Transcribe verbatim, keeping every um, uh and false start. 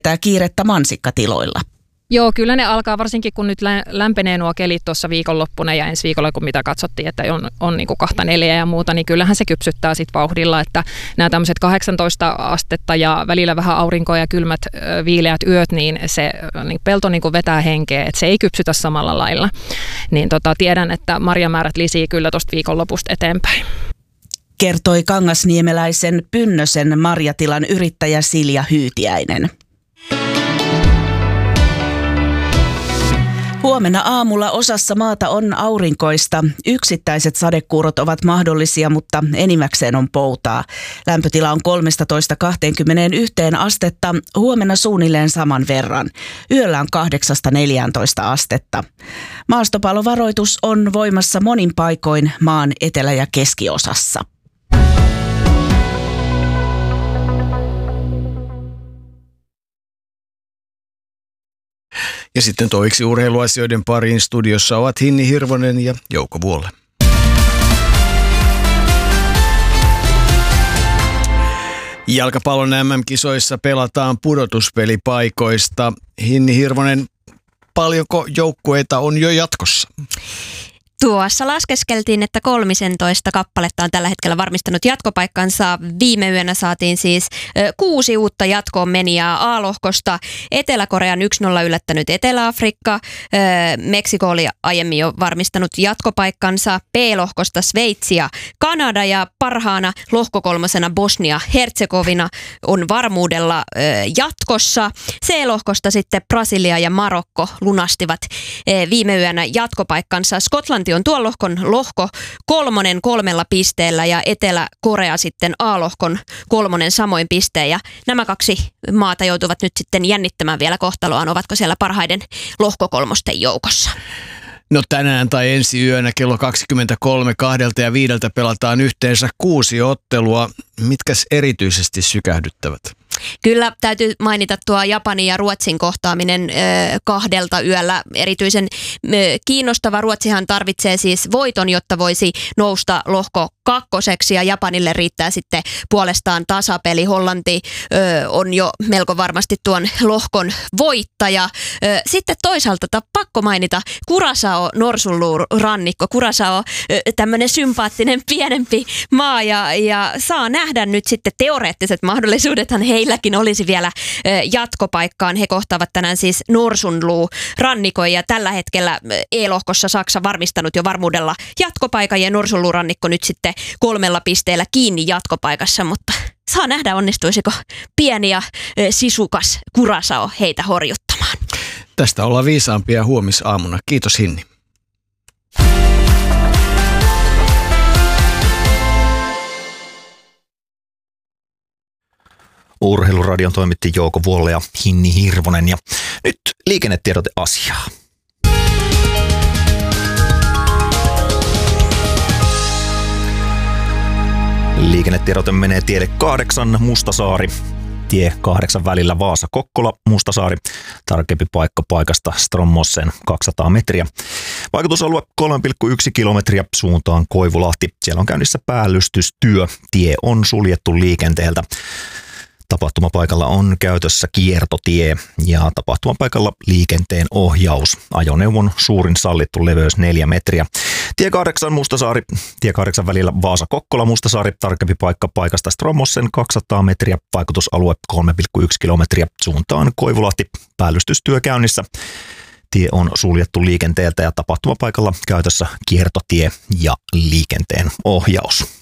Tämä kiirettä mansikkatiloilla. Joo, kyllä ne alkaa, varsinkin kun nyt lämpenee nuo kelit tuossa viikonloppuna ja ensi viikolla, kun mitä katsottiin, että on, on niin kuin kahta neljä ja muuta, niin kyllähän se kypsyttää sitten vauhdilla, että nämä tämmöiset kahdeksantoista astetta ja välillä vähän aurinkoa ja kylmät viileät yöt, niin se niin pelto niin kuin vetää henkeä, että se ei kypsytä samalla lailla. Niin tota, tiedän, että marjamäärät lisii kyllä tuosta viikonlopusta eteenpäin. Kertoi kangasniemeläisen Pynnösen marjatilan yrittäjä Silja Hyytiäinen. Huomenna aamulla osassa maata on aurinkoista. Yksittäiset sadekuurot ovat mahdollisia, mutta enimmäkseen on poutaa. Lämpötila on kolmetoista kaksikymmentäyksi astetta, huomenna suunnilleen saman verran. Yöllä on kahdeksasta neljääntoista astetta. Maastopallovaroitus on voimassa monin paikoin maan etelä- ja keskiosassa. Ja sitten toiksi urheiluasioiden pariin studiossa ovat Hinni Hirvonen ja Jouko Vuolle. Jalkapallon M M-kisoissa pelataan pudotuspelipaikoista. Hinni Hirvonen, paljonko joukkueita on jo jatkossa? Tuossa laskeskeltiin, että kolmisentoista kappaletta on tällä hetkellä varmistanut jatkopaikkansa. Viime yönä saatiin siis ö, kuusi uutta jatkoon menijää A-lohkosta. Etelä-Korean yksi nolla yllättänyt Etelä-Afrikka. Ö, Meksiko oli aiemmin jo varmistanut jatkopaikkansa. B-lohkosta Sveitsi ja Kanada ja parhaana lohkokolmosena Bosnia-Herzegovina on varmuudella ö, jatkossa. C-lohkosta sitten Brasilia ja Marokko lunastivat ö, viime yönä jatkopaikkansa. Skotlanti on tuon lohkon lohko kolmonen kolmella pisteellä ja Etelä-Korea sitten A-lohkon kolmonen samoin pisteen. Ja nämä kaksi maata joutuvat nyt sitten jännittämään vielä kohtaloaan, ovatko siellä parhaiden lohkokolmosten joukossa. No tänään tai ensi yönä kello kaksikymmentäkolme kahdelta ja viideltä pelataan yhteensä kuusi ottelua. Mitkäs erityisesti sykähdyttävät? Kyllä täytyy mainita tuo Japanin ja Ruotsin kohtaaminen ö, kahdelta yöllä. Erityisen ö, kiinnostava. Ruotsihan tarvitsee siis voiton, jotta voisi nousta lohko kakkoseksi ja Japanille riittää sitten puolestaan tasapeli. Hollanti ö, on jo melko varmasti tuon lohkon voittaja. Ö, sitten toisaalta ta, pakko mainita Curaçao norsunluurannikko. Curaçao tämmöinen sympaattinen pienempi maa ja, ja saa nähdä nyt sitten teoreettiset mahdollisuudethan heilläkin olisi vielä ö, jatkopaikkaan. He kohtaavat tänään siis norsunluurannikon ja tällä hetkellä E-lohkossa Saksa varmistanut jo varmuudella jatkopaikan ja norsunluurannikko nyt sitten kolmella pisteellä kiinni jatkopaikassa, mutta saa nähdä onnistuisiko pieni ja sisukas Curaçao heitä horjuttamaan. Tästä ollaan viisaampia huomisaamuna. Kiitos Hinni. Urheiluradion toimitti Jouko Vuolle ja Hinni Hirvonen ja nyt liikennetiedote asiaa. Liikennetiedote menee tielle kahdeksan Mustasaari, tie kahdeksan välillä Vaasa-Kokkola, Mustasaari, tarkempi paikka paikasta Strommossen kaksisataa metriä. Vaikutusalue kolme pilkku yksi kilometriä suuntaan Koivulahti. Siellä on käynnissä päällystystyö, tie on suljettu liikenteeltä. Tapahtumapaikalla on käytössä kiertotie ja tapahtumapaikalla liikenteen ohjaus. Ajoneuvon suurin sallittu leveys neljä metriä. Tie kahdeksan Mustasaari, tie kahdeksan välillä Vaasa-Kokkola, Mustasaari, tarkempi paikka paikasta Strommossen kaksisataa metriä, vaikutusalue kolme pilkku yksi kilometriä, suuntaan Koivulahti, päällystystyö käynnissä. Tie on suljettu liikenteeltä ja tapahtumapaikalla käytössä kiertotie ja liikenteen ohjaus.